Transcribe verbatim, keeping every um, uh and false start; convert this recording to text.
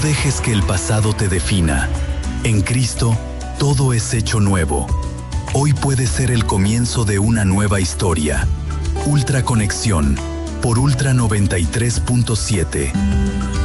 dejes que el pasado te defina. En Cristo, todo es hecho nuevo. Hoy puede ser el comienzo de una nueva historia. Ultra Conexión, por Ultra noventa y tres punto siete.